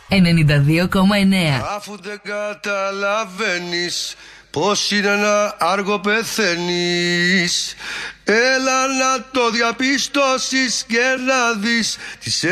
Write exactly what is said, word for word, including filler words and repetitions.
ενενήντα δύο κόμμα εννέα. Αφού δεν καταλαβαίνεις πως είναι ένα άργο πεθαίνεις, έλα να το διαπιστώσεις και να δεις τις